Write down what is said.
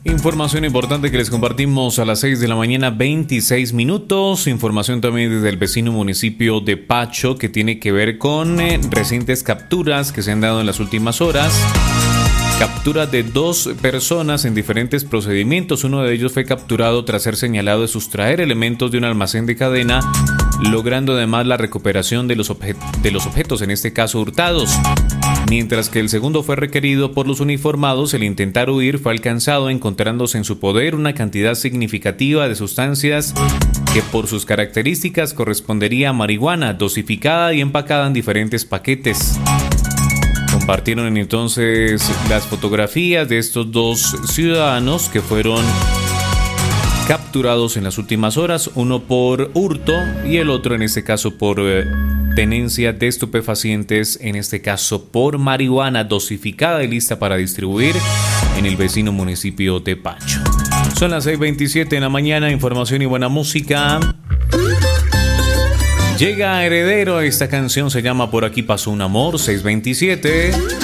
Información importante que les compartimos a las 6 de la mañana, 26 minutos. Información también desde el vecino municipio de Pacho que tiene que ver con recientes capturas que se han dado en las últimas horas. Captura de 2 personas en diferentes procedimientos. Uno de ellos fue capturado tras ser señalado de sustraer elementos de un almacén de cadena, logrando además la recuperación de los objetos, en este caso hurtados. Mientras que el segundo fue requerido por los uniformados, el intentar huir fue alcanzado encontrándose en su poder una cantidad significativa de sustancias que por sus características correspondería a marihuana dosificada y empacada en diferentes paquetes. Compartieron entonces las fotografías de estos 2 ciudadanos que fueron capturados en las últimas horas, uno por hurto y el otro en este caso por tenencia de estupefacientes, en este caso por marihuana dosificada y lista para distribuir en el vecino municipio de Pacho. Son las 6:27 de la mañana, información y buena música. Llega Heredero, esta canción se llama Por aquí pasó un amor, 6:27.